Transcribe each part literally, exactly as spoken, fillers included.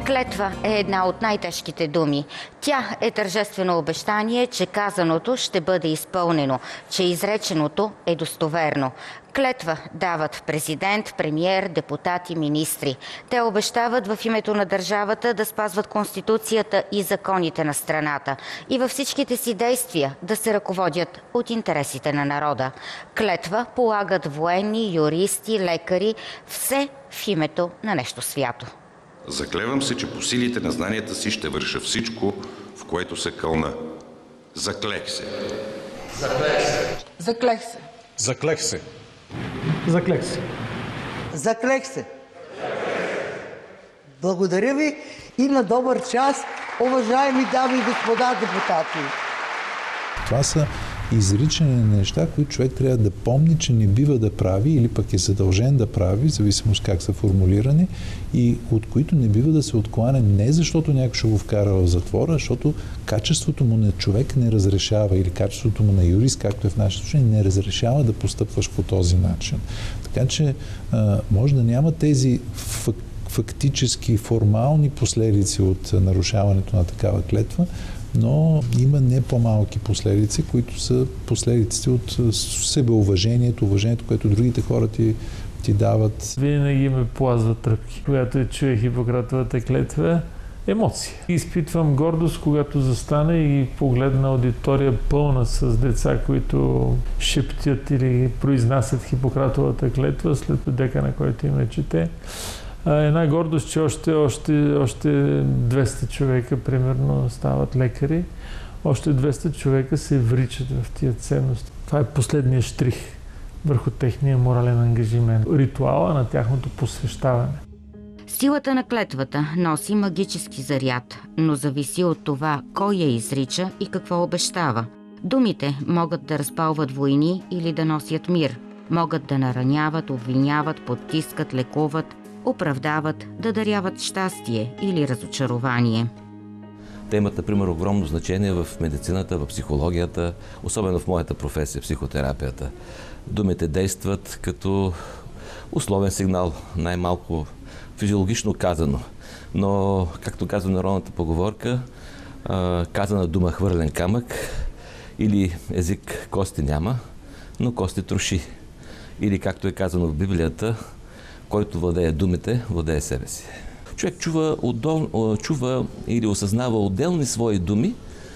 Клетва е една от най-тежките думи. Тя е тържествено обещание, че казаното ще бъде изпълнено, че изреченото е достоверно. Клетва дават президент, премиер, депутати, министри. Те обещават в името на държавата да спазват Конституцията и законите на страната и във всичките си действия да се ръководят от интересите на народа. Клетва полагат военни, юристи, лекари, все в името на нещо свято. Заклевам се, че по силите на знанията си ще върша всичко, в което се кълна. Заклех се. Заклех се. Заклех се. Заклех се. Заклех се. Заклех се. Благодаря ви и на добър час, уважаеми дами и господа депутати. Това са изричане на неща, които човек трябва да помни, че не бива да прави или пък е задължен да прави, в зависимост как са формулирани, и от които не бива да се откланя не защото някой ще го вкара в затвора, защото качеството му на човек не разрешава, или качеството му на юрист, както е в нашето случай, не разрешава да постъпваш по този начин. Така че а, може да няма тези фак, фактически формални последици от нарушаването на такава клетва, но има не по-малки последици, които са последиците от себеуважението, уважението, което другите хора ти, ти дават. Винаги ме плазват тръпки. Когато я чуя Хипократовата клетва, емоции. Изпитвам гордост, когато застана и погледна аудитория пълна с деца, които шептят или произнасят Хипократовата клетва след дека, на който им я чете. Една гордост, че още, още, още двеста човека, примерно, стават лекари. Още двеста човека се вричат в тия ценности. Това е последният штрих върху техния морален ангажимент. Ритуала на тяхното посвещаване. Силата на клетвата носи магически заряд, но зависи от това кой я изрича и какво обещава. Думите могат да разпалват войни или да носят мир. Могат да нараняват, обвиняват, потискат, лекуват, оправдават, да даряват щастие или разочарование. Те имат, например, огромно значение в медицината, в психологията, особено в моята професия, психотерапията. Думите действат като условен сигнал, най-малко физиологично казано. Но, както казва народната поговорка, казана дума хвърлен камък, или език кости няма, но кости троши. Или, както е казано в Библията, който владее думите, владее себе си. Човек чува, отдол, чува или осъзнава отделни свои думи,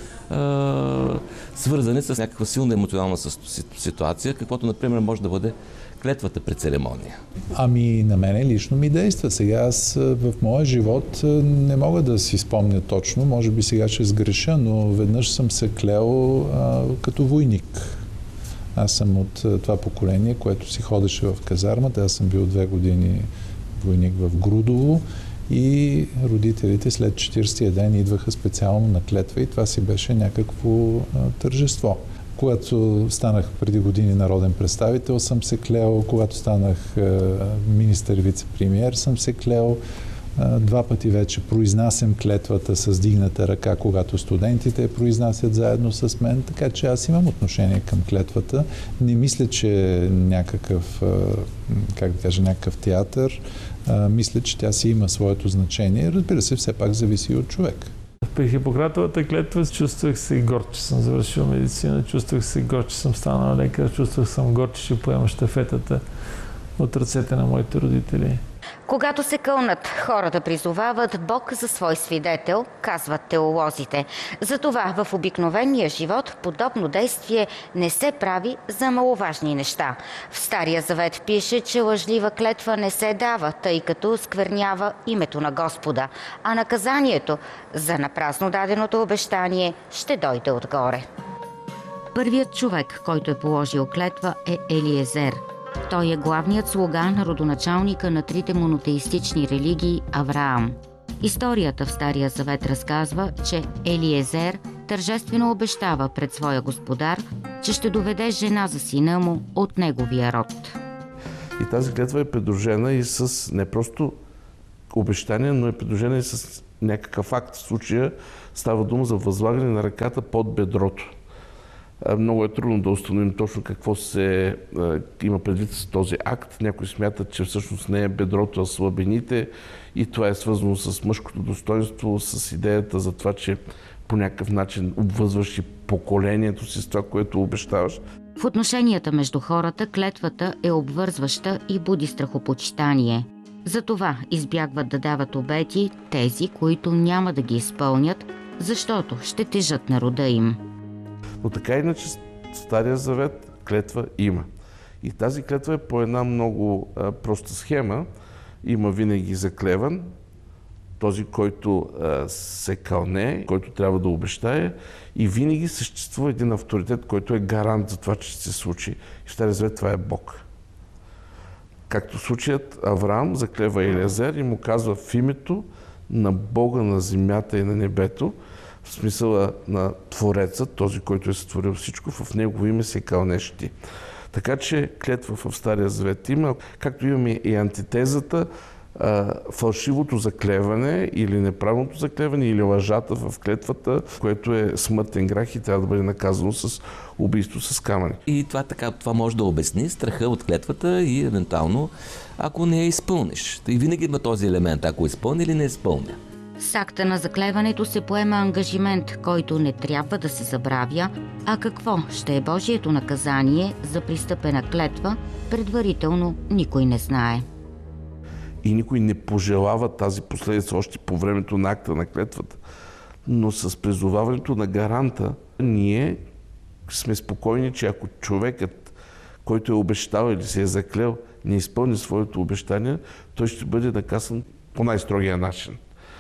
а, свързани с някаква силна емоционална ситуация, каквото, например, може да бъде клетвата пред церемония. Ами, на мене лично ми действа. Сега аз в моя живот не мога да си спомня точно, може би сега ще сгреша, но веднъж съм се клел а, като войник. Аз съм от това поколение, което си ходеше в казармата. Аз съм бил две години войник в Грудово и родителите след четиридесетия ден идваха специално на клетва и това си беше някакво а, тържество. Когато станах преди години народен представител, съм се клел. Когато станах а, министър и вице-премиер, съм се клел. Два пъти вече произнасям клетвата с дигната ръка, когато студентите я произнасят заедно с мен, така че аз имам отношение към клетвата. Не мисля, че е някакъв, как да кажа, някакъв театър. Мисля, че тя си има своето значение. Разбира се, все пак зависи от човек. При Хипократовата клетва чувствах се горд, че съм завършил медицина, чувствах се горд, че съм станал лекар, чувствах съм горд, че ще поема щафетата от ръцете на моите родители. Когато се кълнат, хората призовават Бог за свой свидетел, казват теолозите. Затова в обикновения живот подобно действие не се прави за маловажни неща. В Стария завет пише, че лъжлива клетва не се дава, тъй като сквернява името на Господа, а наказанието за напразно даденото обещание ще дойде отгоре. Първият човек, който е положил клетва, е Елиезер. Той е главният слуга на родоначалника на трите монотеистични религии Авраам. Историята в Стария завет разказва, че Елиезер тържествено обещава пред своя господар, че ще доведе жена за сина му от неговия род. И тази клетва е придружена и с не просто обещание, но е придружена и с някакъв факт. В случая става дума за възлагане на ръката под бедрото. Много е трудно да установим точно какво се има предвид с този акт. Някои смятат, че всъщност не е бедрото, а слабините и това е свързано с мъжкото достоинство, с идеята за това, че по някакъв начин обвързваш и поколението си с това, което обещаваш. В отношенията между хората клетвата е обвързваща и буди страхопочитание. Затова избягват да дават обети тези, които няма да ги изпълнят, защото ще тежат на рода им. Но така иначе в Стария завет клетва има. И тази клетва е по една много а, проста схема. Има винаги заклеван, този, който а, се кълне, който трябва да обещае, и винаги съществува един авторитет, който е гарант за това, че ще се случи. И в Стария завет това е Бог. Както случаят Авраам заклева Елиазер и му казва в името на Бога на земята и на небето, в смисъла на Твореца, този, който е сътворил всичко, в Негово име се кълнеш ти. Така че клетва в Стария завет има, както имаме и антитезата, фалшивото заклеване или неправилното заклеване или лъжата в клетвата, което е смъртен грях и трябва да бъде наказано с убийство с камъни. И това, така, това може да обясни страха от клетвата и евентуално, ако не я изпълниш. И винаги има този елемент, ако изпълня или не изпълня. С акта на заклеването се поема ангажимент, който не трябва да се забравя, а какво ще е Божието наказание за пристъпена клетва, предварително никой не знае. И никой не пожелава тази последица още по времето на акта на клетвата. Но с призоваването на гаранта, ние сме спокойни, че ако човекът, който е обещал или се е заклел, не изпълни своето обещание, той ще бъде наказан по най-строгия начин.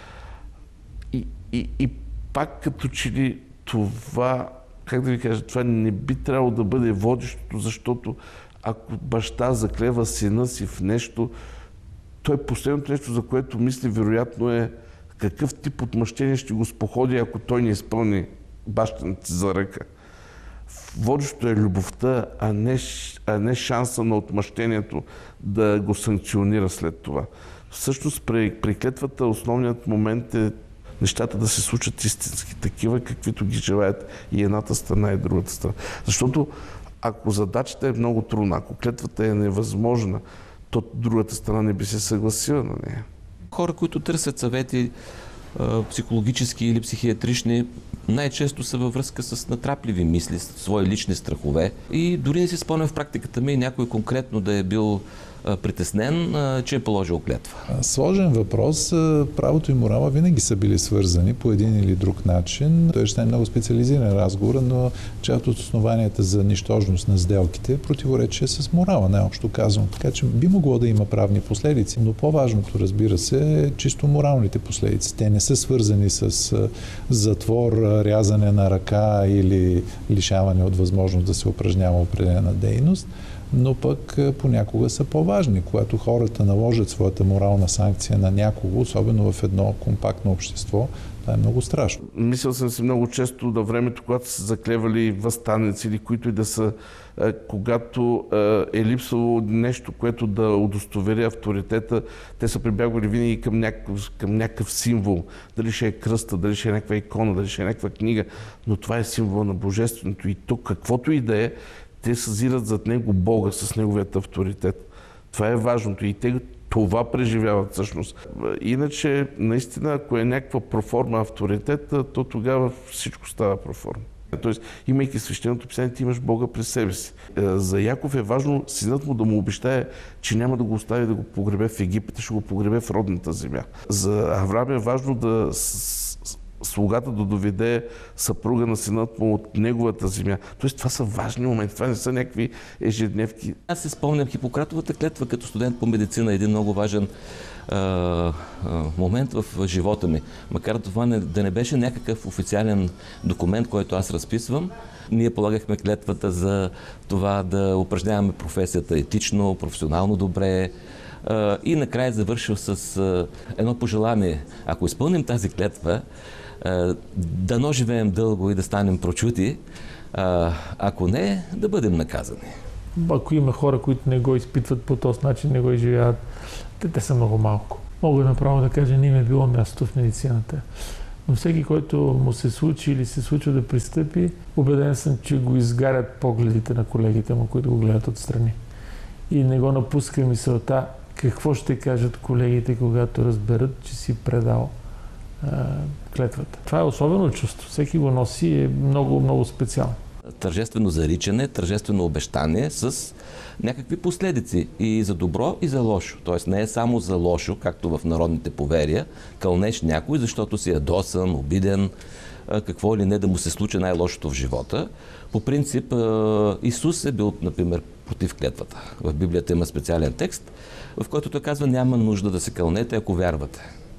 И, и, и пак като че ли това, как да ви кажа, това не би трябвало да бъде водещото, защото ако баща заклева сина си в нещо, той последното нещо, за което мисли, вероятно е какъв тип отмъщение ще го споходи, ако той не изпълни бащаната за ръка. Водещото е любовта, а не, а не шанса на отмъщението да го санкционира след това. Всъщност при, при клетвата основният момент е нещата да се случат истински такива, каквито ги желаят и едната страна и другата страна. Защото ако задачата е много трудна, ако клетвата е невъзможна, то другата страна не би се съгласила на нея. Хора, които търсят съвети психологически или психиатрични, най-често са във връзка с натрапливи мисли, с свои лични страхове. И дори не си спомням в практиката ми някой конкретно да е бил притеснен, че е положил клетва. Сложен въпрос. Правото и морала винаги са били свързани по един или друг начин. Той ще е много специализиран разговор, но част от основанията за нищожност на сделките е противоречие с морала, най-общо казано. Така че би могло да има правни последици, но по-важното, разбира се, е чисто моралните последици. Те не са свързани с затвор, рязане на ръка или лишаване от възможност да се упражнява определена дейност, но пък понякога са по-важни. Когато хората наложат своята морална санкция на някого, особено в едно компактно общество, това е много страшно. Мислял съм си много често на времето, когато са заклевали въстаници или които и да са, когато е липсвало нещо, което да удостовери авторитета, те са прибягвали винаги към някакъв, към някакъв символ. Дали ще е кръста, дали ще е някаква икона, дали ще е някаква книга, но това е символ на божественото. И тук, каквото и да е, те съзират зад него Бога с неговият авторитет. Това е важното и те това преживяват всъщност. Иначе, наистина, ако е някаква проформа авторитет, то тогава всичко става проформа. Тоест, имайки свещеното писание, ти имаш Бога през себе си. За Яков е важно синът му да му обещае, че няма да го остави да го погребе в Египет, ще го погребе в родната земя. За Авраам е важно да слугата да доведе съпруга на синът му от неговата земя. Тоест, това са важни моменти, това не са някакви ежедневки. Аз се спомням Хипократовата клетва като студент по медицина, един много важен а, а, момент в живота ми. Макар това не, да не беше някакъв официален документ, който аз разписвам, ние полагахме клетвата за това да упражняваме професията етично, професионално добре. А, и накрая завършил с а, едно пожелание. Ако изпълним тази клетва, дано живеем дълго и да станем прочути, а, ако не, да бъдем наказани. Ако има хора, които не го изпитват по този начин, не го изживяват, те, те са много малко. Мога направо да кажа, не им е било място в медицината. Но всеки, който му се случи или се случва да пристъпи, убеден съм, че го изгарят погледите на колегите му, които го гледат отстрани. И не го напуска мисълта какво ще кажат колегите, когато разберат, че си предал а, клетвата. Това е особено чувство. Всеки го носи и е много, много специално. Тържествено заричане, тържествено обещание с някакви последици и за добро, и за лошо. Тоест не е само за лошо, както в народните поверия, кълнеш някой, защото си ядосан, обиден, какво или не да му се случи най-лошото в живота. По принцип, Исус е бил, например, против клетвата. В Библията има специален текст, в който той казва: няма нужда да се кълнете, ако вярвате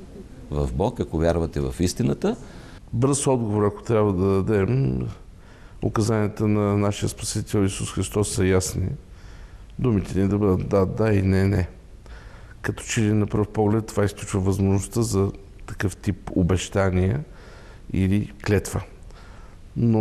в Бог, ако вярвате в истината. Бърз отговор, ако трябва да дадем, указанията на нашия Спасител Исус Христос са ясни. Думите ни да бъдат да, да и не, не. Като че ли на пръв поглед това изключва възможността за такъв тип обещания или клетва. Но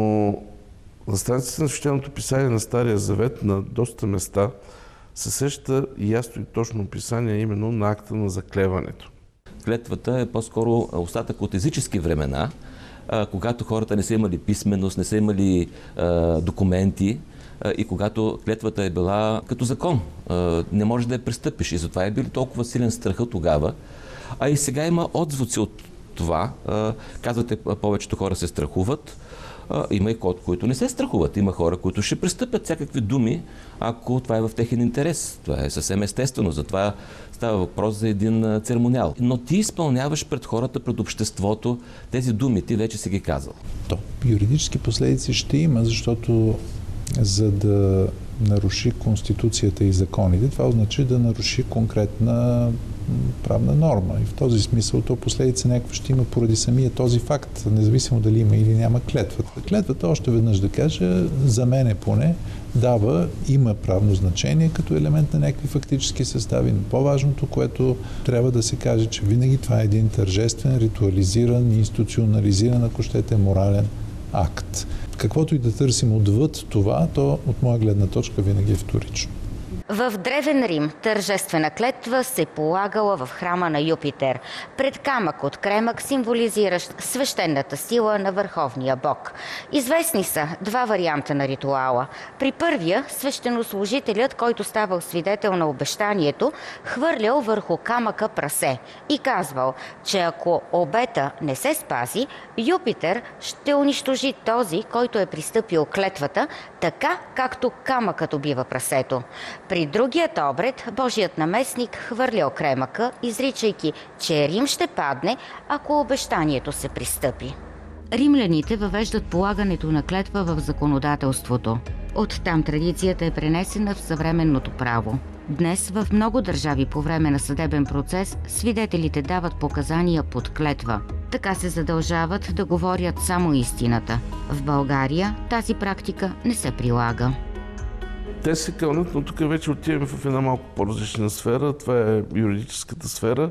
на страниците на Свещеното писание на Стария Завет на доста места се среща ясно и точно описание именно на акта на заклеването. Клетвата е по-скоро остатък от езически времена, когато хората не са имали писменост, не са имали а, документи а, и когато клетвата е била като закон. А, не можеш да я престъпиш и затова е бил толкова силен страха тогава. А и сега има отзвуци от това. А, казвате, повечето хора се страхуват. А, има и които не се страхуват. Има хора, които ще престъпят всякакви думи, ако това е в техен интерес. Това е съвсем естествено. Затова става въпрос за един церемониал. Но ти изпълняваш пред хората, пред обществото тези думи. Ти вече си ги казал. То юридически последици ще има, защото за да наруши Конституцията и законите, това означава да наруши конкретна правна норма. И в този смисъл то последица някаква ще има поради самия този факт, независимо дали има или няма клетвата. Клетвата, още веднъж да кажа, за мене поне, дава, има правно значение като елемент на някакви фактически състави, но по-важното, което трябва да се каже, че винаги това е един тържествен, ритуализиран, институционализиран, ако щете, морален акт. Каквото и да търсим отвъд това, то от моя гледна точка винаги е вторично. В Древен Рим тържествена клетва се полагала в храма на Юпитер, пред камък от кремък, символизиращ свещената сила на върховния бог. Известни са два варианта на ритуала. При първия свещенослужителят, който ставал свидетел на обещанието, хвърлял върху камъка прасе и казвал, че ако обета не се спази, Юпитер ще унищожи този, който е пристъпил клетвата, така както камъкът убива прасето. При другият обред Божият наместник хвърлял кремъка, изричайки, че Рим ще падне, ако обещанието се пристъпи. Римляните въвеждат полагането на клетва в законодателството. Оттам традицията е пренесена в съвременното право. Днес в много държави по време на съдебен процес свидетелите дават показания под клетва. Така се задължават да говорят само истината. В България тази практика не се прилага. Те се кълнат, но тук вече отиваме в една малко по-различна сфера. Това е юридическата сфера.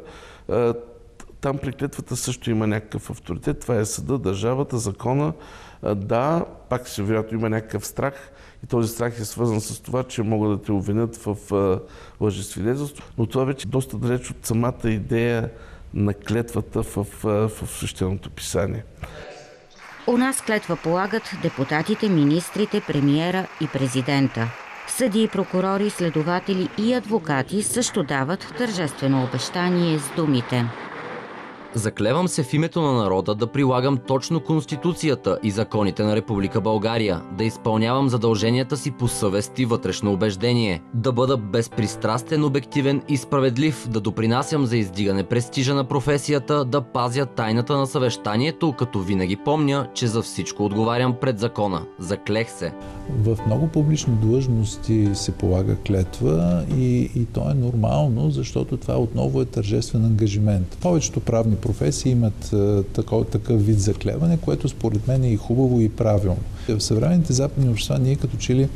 Там при клетвата също има някакъв авторитет. Това е съда, държавата, закона. Да, пак се вероятно има някакъв страх и този страх е свързан с това, че могат да те обвинят в лъжесвидетелство. Но това вече е доста далеч от самата идея на клетвата в, в Свещеното писание. У нас клетва полагат депутатите, министрите, премиера и президента. Съдии, прокурори, следователи и адвокати също дават тържествено обещание с думите: Заклевам се в името на народа да прилагам точно Конституцията и законите на Република България, да изпълнявам задълженията си по съвест и вътрешно убеждение, да бъда безпристрастен, обективен и справедлив, да допринасям за издигане престижа на професията, да пазя тайната на съвещанието, като винаги помня, че за всичко отговарям пред закона. Заклех се. В много публични длъжности се полага клетва и, и то е нормално, защото това отново е тържествен ангажимент. Повечето правни професии имат такъв, такъв вид заклеване, което според мен е и хубаво и правилно. В съвременните западни общества ние като че ли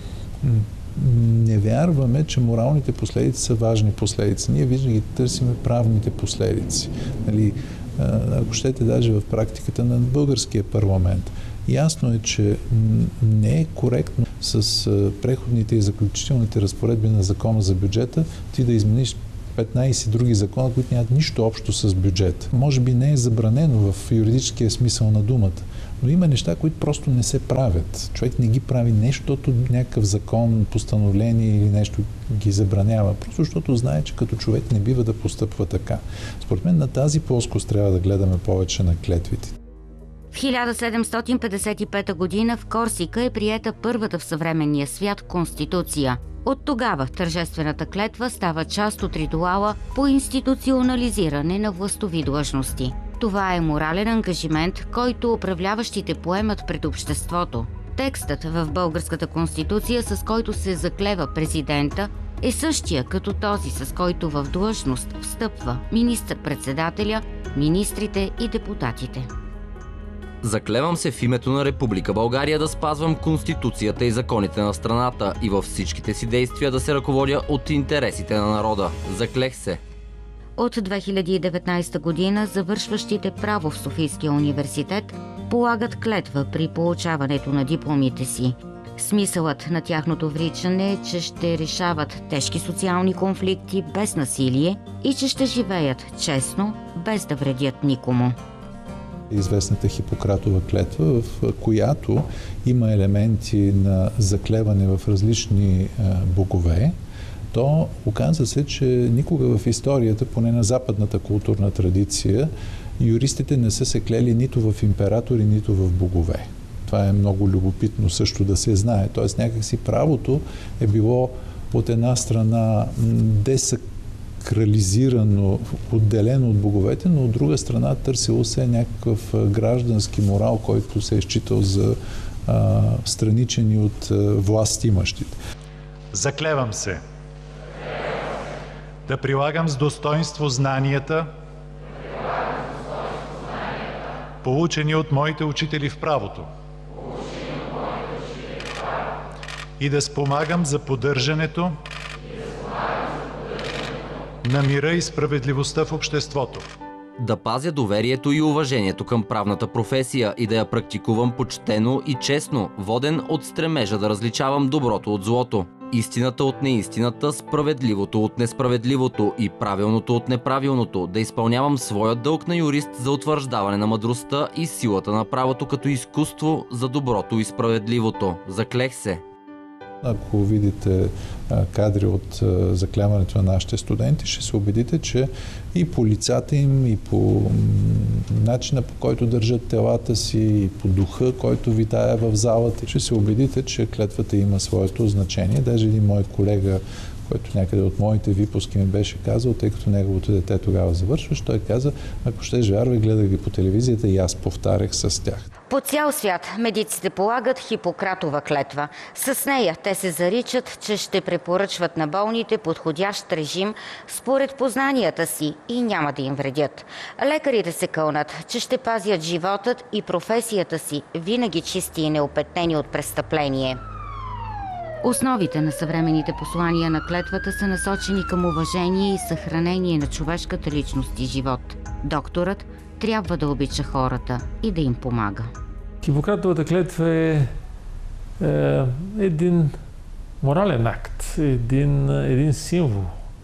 не вярваме, че моралните последици са важни последици. Ние винаги търсиме правните последици. Нали, ако щете даже в практиката на българския парламент. Ясно е, че не е коректно с преходните и заключителните разпоредби на закона за бюджета ти да измениш петнайсет други закона, които нямат нищо общо с бюджет. Може би не е забранено в юридическия смисъл на думата, но има неща, които просто не се правят. Човек не ги прави не защото някакъв закон, постановление или нещо ги забранява, просто защото знае, че като човек не бива да постъпва така. Според мен на тази плоскост трябва да гледаме повече на клетвите. В хиляда седемстотин петдесет и пета година в Корсика е приета първата в съвременния свят конституция. От тогава тържествената клетва става част от ритуала по институционализиране на властови длъжности. Това е морален ангажимент, който управляващите поемат пред обществото. Текстът в българската конституция, с който се заклева президента, е същия като този, с който в длъжност встъпва министър-председателя, министрите и депутатите. Заклевам се в името на Република България да спазвам Конституцията и законите на страната и във всичките си действия да се ръководя от интересите на народа. Заклех се. От две хиляди и деветнайсета година завършващите право в Софийския университет полагат клетва при получаването на дипломите си. Смисълът на тяхното вричане е, че ще решават тежки социални конфликти без насилие и че ще живеят честно, без да вредят никому. Известната Хипократова клетва, в която има елементи на заклеване в различни богове, то оказва се, че никога в историята, поне на западната културна традиция, юристите не са се клели нито в императори, нито в богове. Това е много любопитно също да се знае. Тоест някакси правото е било от една страна десакрализирано, отделено от боговете, но от друга страна търсило се някакъв граждански морал, който се е считал за а, страничен от а, власт имащите. Заклевам се да прилагам с достоинство знанията, получени от моите учители в правото, и да спомагам за поддържането на мира и справедливостта в обществото. Да пазя доверието и уважението към правната професия и да я практикувам почтено и честно, воден от стремежа да различавам доброто от злото, истината от неистината, справедливото от несправедливото и правилното от неправилното, да изпълнявам своя дълг на юрист за утвърждаване на мъдростта и силата на правото като изкуство за доброто и справедливото. Заклех се. Ако видите а, кадри от а, закляването на нашите студенти, ще се убедите, че и по лицата им, и по м, начина, по който държат телата си, и по духа, който витае в залата, ще се убедите, че клетвата има своето значение. Даже един мой колега, който някъде от моите випуски ми беше казал, тъй като неговото дете тогава завършваш, той каза, ако ще вярвай, гледах ги по телевизията и аз повтарях с тях. По цял свят медиците полагат Хипократова клетва. С нея те се заричат, че ще препоръчват на болните подходящ режим според познанията си и няма да им вредят. Лекарите се кълнат, че ще пазят животът и професията си винаги чисти и неопетнени от престъпление. Основите на съвременните послания на клетвата са насочени към уважение и съхранение на човешката личност и живот. Докторът трябва да обича хората и да им помага. Хипократовата клетва е, е един морален акт, един, един символ,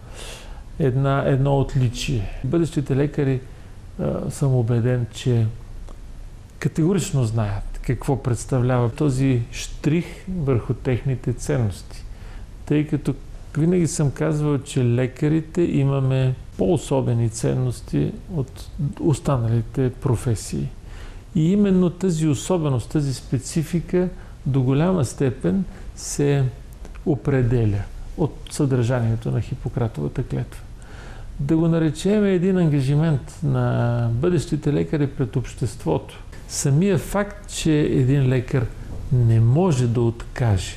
една, едно отличие. Бъдещите лекари е, съм убеден, че категорично знаят какво представлява този щрих върху техните ценности. Тъй като винаги съм казвал, че лекарите имаме по-особени ценности от останалите професии. И именно тази особеност, тази специфика до голяма степен се определя от съдържанието на Хипократовата клетва. Да го наречем един ангажимент на бъдещите лекари пред обществото. Самия факт, че един лекар не може да откаже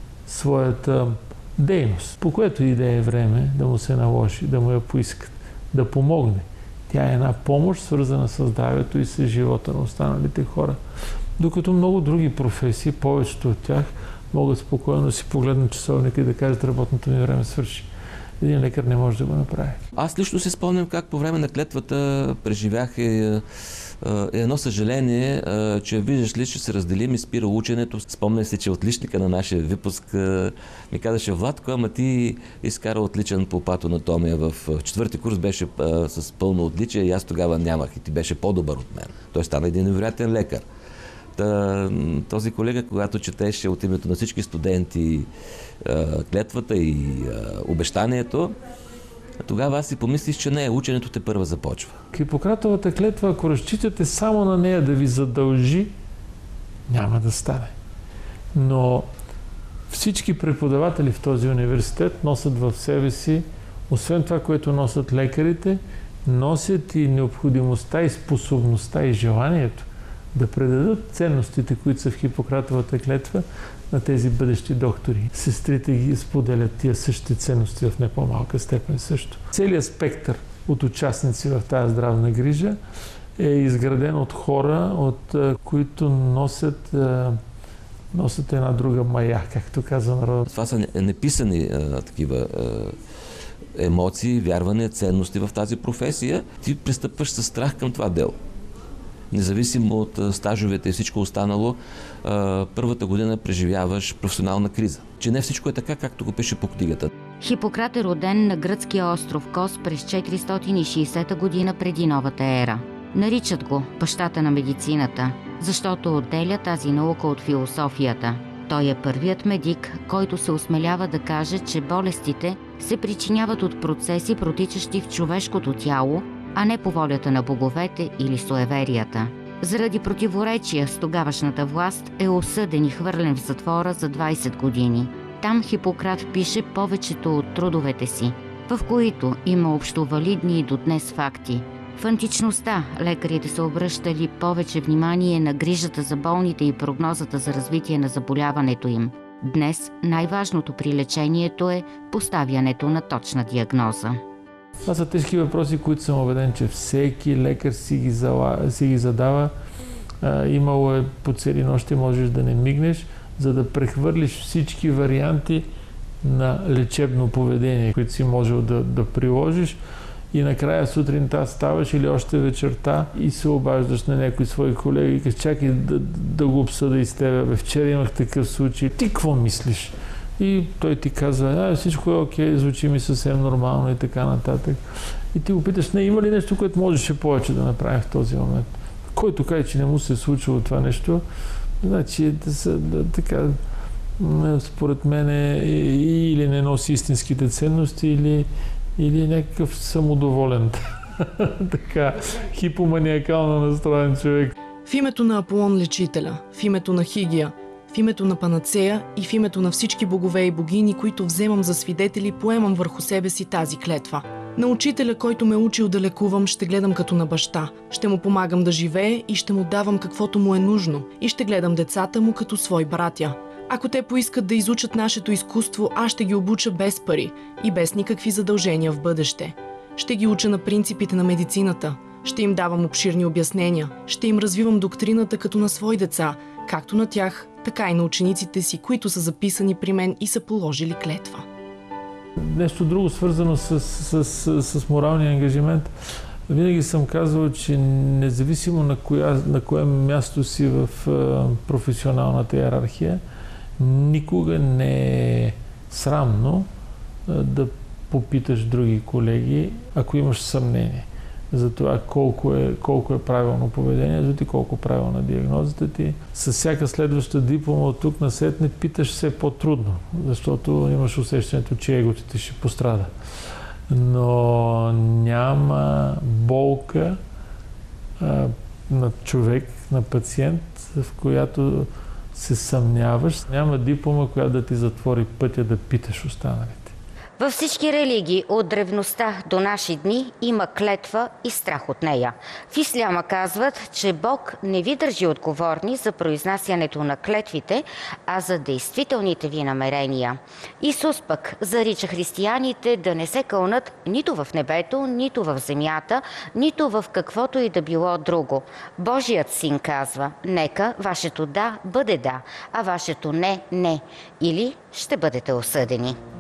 своята дейност, по което и да е време да му се наложи, да му я поискат, да помогне. Тя е една помощ, свързана с здравето и с живота на останалите хора. Докато много други професии, повечето от тях, могат спокойно да си погледнат часовника и да кажат, работното ми време свърши. един лекар не може да го направи. Аз лично си спомням как по време на клетвата преживях е, е едно съжаление, е, че виждаш ли, че се разделим и спира ученето. Спомням си, че отличника на нашия випуск е, ми казаше: Владко, ама ти изкара отличен по патоанатомия в четвърти курс, беше е, с пълно отличие и аз тогава нямах и ти беше по-добър от мен. Той стана един невероятен лекар. Та, този колега, когато четеше от името на всички студенти е, клетвата и е, обещанието, тогава аз си помислих, че не, ученето те първа започва. Хипократовата клетва, ако разчитате само на нея да ви задължи, няма да стане. Но всички преподаватели в този университет носят в себе си, освен това, което носят лекарите, носят и необходимостта, и способността, и желанието да предадат ценностите, които са в Хипократовата клетва, на тези бъдещи доктори. Сестрите ги споделят тия същите ценности в не по-малка степен също. Целият спектър от участници в тази здравна грижа е изграден от хора, от които носят, носят една друга мая, както казва народът. Това са неписани а, такива а, емоции, вярвания, ценности в тази професия. Ти пристъпваш със страх към това дело. Независимо от стажовете и всичко останало, първата година преживяваш професионална криза. Че не всичко е така, както го пише по книгата. Хипократ е роден на гръцкия остров Кос през четиристотин и шейсета година преди новата ера. Наричат го бащата на медицината, защото отделя тази наука от философията. Той е първият медик, който се осмелява да каже, че болестите се причиняват от процеси, протичащи в човешкото тяло, а не по волята на боговете или суеверията. Заради противоречия с тогавашната власт е осъден и хвърлен в затвора за двайсет години. Там Хипократ пише повечето от трудовете си, в които има общовалидни и до днес факти. В античността лекарите са обръщали повече внимание на грижата за болните и прогнозата за развитие на заболяването им. Днес най-важното при лечението е поставянето на точна диагноза. Това са тежки въпроси, които съм убеден, че всеки лекар си ги, зала, си ги задава. А, имало е по цели нощи, можеш да не мигнеш, за да прехвърлиш всички варианти на лечебно поведение, които си можел да, да приложиш. И накрая сутринта ставаш или още вечерта и се обаждаш на някой свои колеги и кажеш: чакай да, да го обсъда и с тебе. Бе, вчера имах такъв случай. Ти какво мислиш? И той ти казва: а, всичко е окей, звучи ми съвсем нормално и така нататък. И ти го питаш: не, има ли нещо, което можеше повече да направим в този момент? Който каже, че не му се е случило това нещо, значи да са, да, така, според мен е, или не носи истинските ценности, или, или е някакъв самодоволен, така, хипоманиакално настроен човек. В името на Аполон Лечителя, в името на Хигия, в името на Панацея и в името на всички богове и богини, които вземам за свидетели, поемам върху себе си тази клетва. На учителя, който ме учил да лекувам, ще гледам като на баща. Ще му помагам да живее и ще му давам каквото му е нужно. И ще гледам децата му като свои братя. Ако те поискат да изучат нашето изкуство, аз ще ги обуча без пари и без никакви задължения в бъдеще. Ще ги уча на принципите на медицината. Ще им давам обширни обяснения. Ще им развивам доктрината като на свои деца, както на тях, така и на учениците си, които са записани при мен и са положили клетва. Нещо друго, свързано с, с, с, с моралния ангажимент. Винаги съм казвал, че независимо на, коя, на кое място си в професионалната иерархия, никога не е срамно да попиташ други колеги, ако имаш съмнение за това колко е, колко е правилно поведението ти, колко е правилна диагнозата ти. С всяка следваща диплома от тук насетне питаш все по-трудно, защото имаш усещането, че егото ти ще пострада. Но няма болка а, на човек, на пациент, в която се съмняваш. Няма диплома, която да ти затвори пътя да питаш останалите. Във всички религии от древността до наши дни има клетва и страх от нея. В исляма казват, че Бог не ви държи отговорни за произнасянето на клетвите, а за действителните ви намерения. Исус пък зарича християните да не се кълнат нито в небето, нито в земята, нито в каквото и да било друго. Божият син казва: нека вашето да бъде да, а вашето не не, или ще бъдете осъдени.